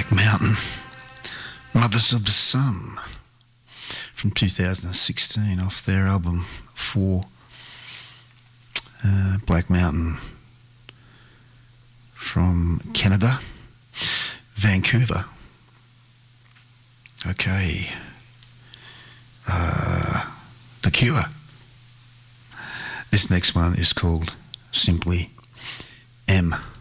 Black Mountain, Mothers of the Sun, from 2016 off their album 4, Black Mountain, from Canada, Vancouver. Okay, The Cure. This next one is called simply M.